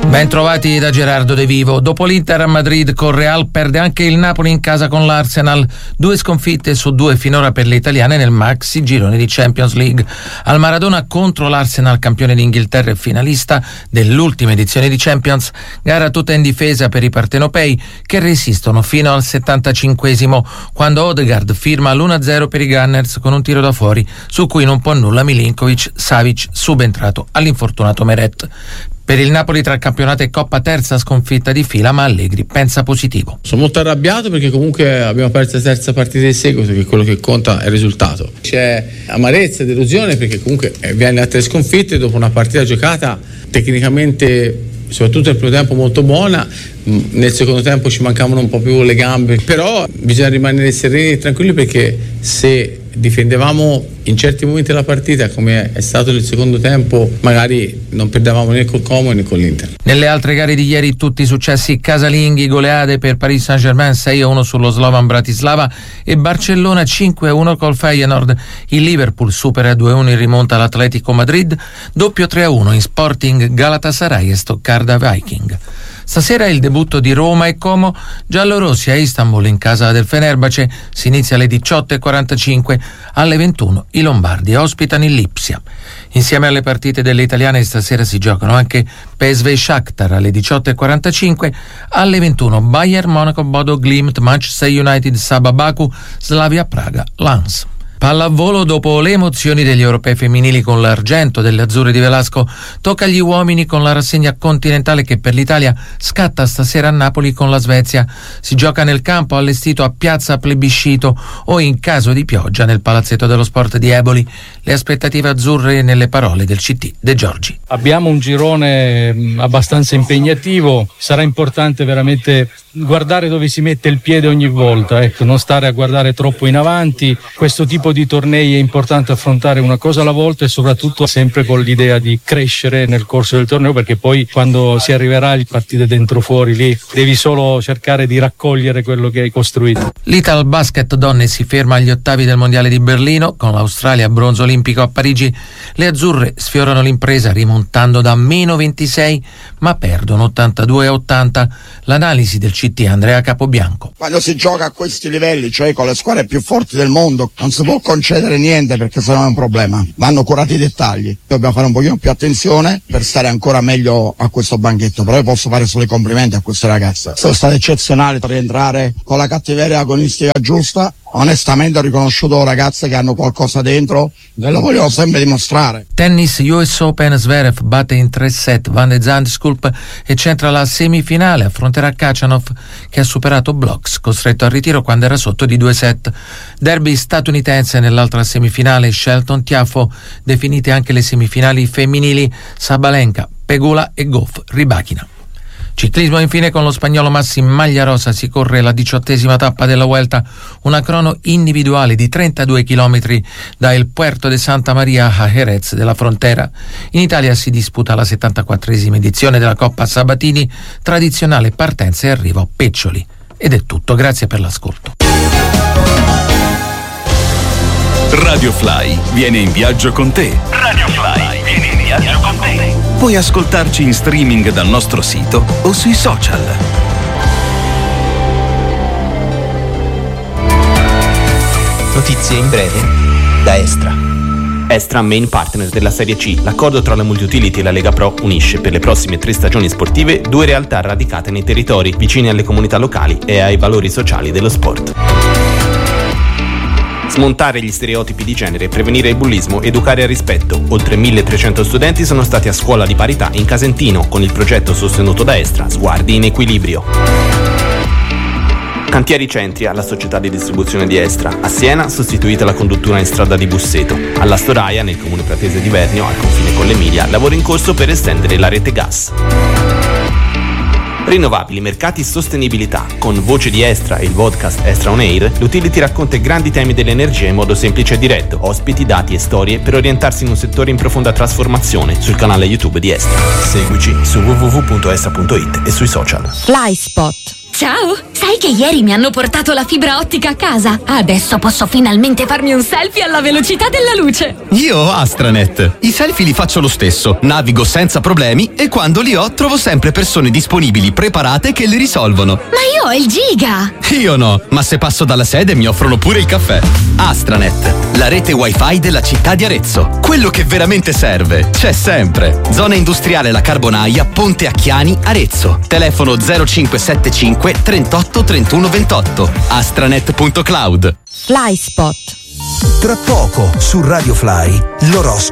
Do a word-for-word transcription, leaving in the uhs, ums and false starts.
Ben trovati da Gerardo De Vivo. Dopo l'Inter a Madrid con Real perde anche il Napoli in casa con l'Arsenal. Due sconfitte su due finora per le italiane nel maxi girone di Champions League. Al Maradona contro l'Arsenal, campione d'Inghilterra e finalista dell'ultima edizione di Champions. Gara tutta in difesa per i partenopei che resistono fino al settantacinquesimo, quando Odegaard firma l'uno a zero per i Gunners con un tiro da fuori su cui non può nulla Milinkovic Savic, subentrato all'infortunato Meret. Per il Napoli tra campionato e Coppa terza sconfitta di fila, ma Allegri pensa positivo. Sono molto arrabbiato perché comunque abbiamo perso la terza partita di seguito, che quello che conta è il risultato. C'è amarezza, delusione perché comunque viene a tre sconfitte dopo una partita giocata tecnicamente, soprattutto nel primo tempo, molto buona. Nel secondo tempo ci mancavano un po' più le gambe, però bisogna rimanere sereni e tranquilli perché se difendevamo in certi momenti la partita come è stato nel secondo tempo, magari non perdevamo né col Como né con l'Inter. Nelle altre gare di ieri tutti i successi casalinghi, goleade per Paris Saint-Germain sei a uno sullo Slovan Bratislava e Barcellona cinque a uno col Feyenoord. Il Liverpool supera due a uno in rimonta all'Atletico Madrid, doppio tre a uno in Sporting Galatasaray e Stoccarda Viking. Stasera è il debutto di Roma e Como, giallorossi a Istanbul in casa del Fenerbahce. Si inizia alle diciotto e quarantacinque, alle ventuno i lombardi ospitano il Lipsia. Insieme alle partite delle italiane stasera si giocano anche P S V Shakhtar alle diciotto e quarantacinque, alle ventuno Bayern Monaco Bodo Glimt, Manchester United Sabah Baku, Slavia Praga Lens. Pallavolo, dopo le emozioni degli europei femminili con l'argento delle azzurre di Velasco, tocca agli uomini con la rassegna continentale che per l'Italia scatta stasera a Napoli con la Svezia. Si gioca nel campo allestito a Piazza Plebiscito o in caso di pioggia nel Palazzetto dello Sport di Eboli. Le aspettative azzurre nelle parole del C T De Giorgi. Abbiamo un girone abbastanza impegnativo, sarà importante veramente guardare dove si mette il piede ogni volta, ecco, non stare a guardare troppo in avanti. Questo tipo di tornei è importante affrontare una cosa alla volta e soprattutto sempre con l'idea di crescere nel corso del torneo, perché poi quando si arriverà alle partite dentro fuori lì devi solo cercare di raccogliere quello che hai costruito. L'Ital Basket donne si ferma agli ottavi del mondiale di Berlino con l'Australia bronzo olimpico a Parigi. Le azzurre sfiorano l'impresa rimontando da meno ventisei ma perdono ottantadue a ottanta. L'analisi del C T Andrea Capobianco. Quando si gioca a questi livelli, cioè con le squadre più forti del mondo, non si può concedere niente perché sennò è un problema. Vanno curati i dettagli. Dobbiamo fare un pochino più attenzione per stare ancora meglio a questo banchetto. Però io posso fare solo i complimenti a queste ragazze. Sono state eccezionali per rientrare con la cattiveria agonistica giusta. Onestamente ho riconosciuto ragazze che hanno qualcosa dentro e lo voglio sempre dimostrare. Tennis U S Open, Zverev batte in tre set Van de Zandschulp e centra la semifinale, affronterà Khachanov che ha superato Blocks, costretto al ritiro quando era sotto di due set. Derby statunitense nell'altra semifinale, Shelton Tiafoe, definite anche le semifinali femminili, Sabalenka, Pegula e Goff Rybakina. Ciclismo infine con lo spagnolo Massi in maglia rosa si corre la diciottesima tappa della Vuelta, una crono individuale di trentadue chilometri da El Puerto de Santa Maria a Jerez della Frontera. In Italia si disputa la settantaquattresima edizione della Coppa Sabatini, tradizionale partenza e arrivo a Peccioli. Ed è tutto, grazie per l'ascolto. Radio Fly viene in viaggio con te. Radio Fly viene in viaggio con te. Puoi ascoltarci in streaming dal nostro sito o sui social. Notizie in breve da Estra. Estra, main partner della Serie C. L'accordo tra la Multiutility e la Lega Pro unisce per le prossime tre stagioni sportive due realtà radicate nei territori, vicine alle comunità locali e ai valori sociali dello sport. Smontare gli stereotipi di genere, prevenire il bullismo, educare al rispetto. Oltre milletrecento studenti sono stati a scuola di parità in Casentino con il progetto sostenuto da Estra, Sguardi in Equilibrio. Cantieri Centria, la società di distribuzione di Estra. A Siena, sostituita la conduttura in strada di Busseto. Alla Storaia, nel comune pratese di Vernio, al confine con l'Emilia, lavoro in corso per estendere la rete gas. Rinnovabili, mercati, sostenibilità. Con Voce di Estra e il podcast Estra On Air, l'Utility racconta i grandi temi dell'energia in modo semplice e diretto. Ospiti, dati e storie per orientarsi in un settore in profonda trasformazione sul canale YouTube di Estra. Seguici su w w w punto estra punto i t e sui social. FlySpot. Ciao! Sai che ieri mi hanno portato la fibra ottica a casa? Adesso posso finalmente farmi un selfie alla velocità della luce! Io ho Astranet. I selfie li faccio lo stesso, navigo senza problemi e quando li ho trovo sempre persone disponibili, preparate che li risolvono. Ma io ho il giga! Io no, ma se passo dalla sede mi offrono pure il caffè. Astranet, la rete wifi della città di Arezzo. Quello che veramente serve c'è sempre. Zona industriale La Carbonaia, Ponte Acchiani, Arezzo. Telefono zero cinque sette cinque trentotto trentuno ventotto. astranet punto cloud. Flyspot. Tra poco su Radio Fly l'oroscopo